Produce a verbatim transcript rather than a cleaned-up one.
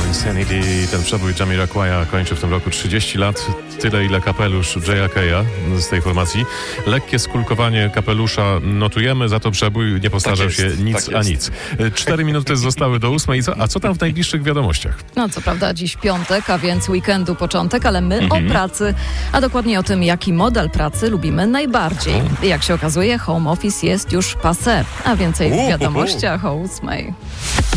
Insanity. Ten przebój Jamiroquaia kończy w tym roku trzydzieści lat. Tyle, ile kapelusz Jaya Keya z tej formacji. Lekkie skulkowanie kapelusza notujemy, za to przebój nie postarzał Tak się jest, nic tak a jest. nic. Cztery minuty zostały do ósmej. Co, a co tam w najbliższych wiadomościach? No co prawda dziś piątek, a więc weekendu początek, ale my Mhm. o pracy, a dokładnie o tym, jaki model pracy lubimy najbardziej. Jak się okazuje, home office jest już passé, a więcej w Uhuhu. wiadomościach o ósmej.